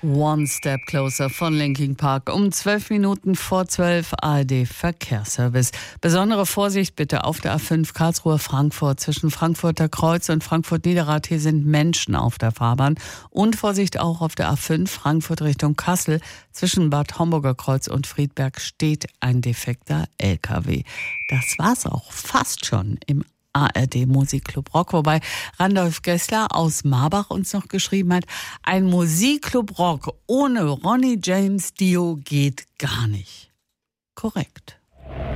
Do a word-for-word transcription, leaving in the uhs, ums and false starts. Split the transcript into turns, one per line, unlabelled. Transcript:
One Step Closer von Linkin Park. Um zwölf Minuten vor zwölf A R D Verkehrsservice. Besondere Vorsicht bitte auf der A fünf Karlsruhe-Frankfurt zwischen Frankfurter Kreuz und Frankfurt-Niederrad. Hier sind Menschen auf der Fahrbahn. Und Vorsicht auch auf der A fünf Frankfurt Richtung Kassel. Zwischen Bad Homburger Kreuz und Friedberg steht ein defekter L K W. Das war's auch fast schon im A R D Musikclub Rock, wobei Randolph Gessler aus Marbach uns noch geschrieben hat, ein Musikclub Rock ohne Ronnie James Dio geht gar nicht. Korrekt.